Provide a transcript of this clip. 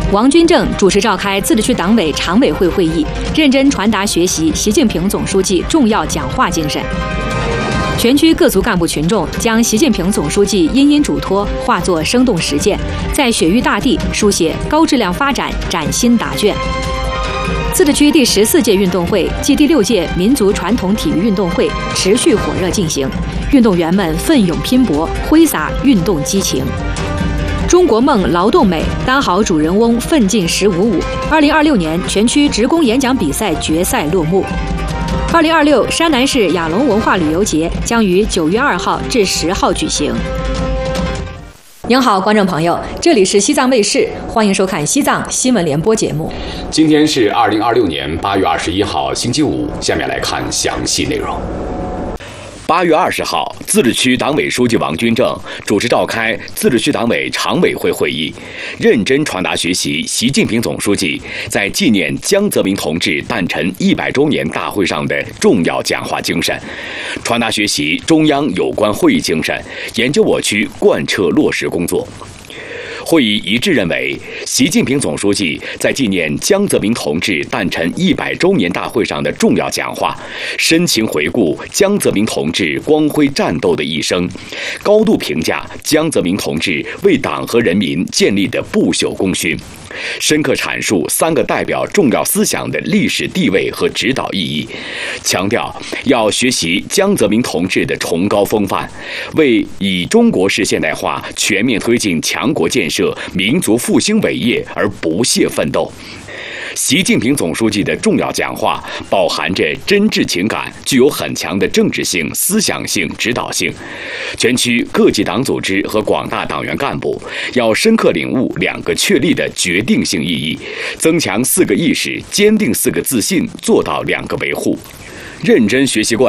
王军正主持召开自治区党委常委会会议，认真传达学习习近平总书记重要讲话精神。全区各族干部群众将习近平总书记殷殷嘱托化作生动实践，在雪域大地书写高质量发展崭新答卷。自治区第14届运动会暨第6届民族传统体育运动会持续火热进行，运动员们奋勇拼搏，挥洒运动激情。中国梦劳动美，当好主人翁，奋进1055。2026年全区职工演讲比赛决赛落幕。2026山南市雅龙文化旅游节将于9月2号至10号举行。您好，观众朋友，这里是西藏卫视，欢迎收看西藏新闻联播节目。 今天是2026年8月21号，星期五。下面来看详细内容。 8月20号，自治区党委书记王军正主持召开自治区党委常委会会议，认真传达学习习近平总书记在纪念江泽民同志诞辰100周年大会上的重要讲话精神，传达学习中央有关会议精神，研究我区贯彻落实工作。会议一致认为，习近平总书记在纪念江泽民同志诞辰100周年大会上的重要讲话，深情回顾江泽民同志光辉战斗的一生，高度评价江泽民同志为党和人民建立的不朽功勋，深刻阐述3个代表重要思想的历史地位和指导意义，强调要学习江泽民同志的崇高风范，为以中国式现代化全面推进强国建设、民族复兴伟业而不懈奋斗。习近平总书记的重要讲话饱含着真挚情感，具有很强的政治性、思想性、指导性。全区各级党组织和广大党员干部要深刻领悟2个确立的决定性意义，增强4个意识，坚定4个自信，做到2个维护。认真学习贯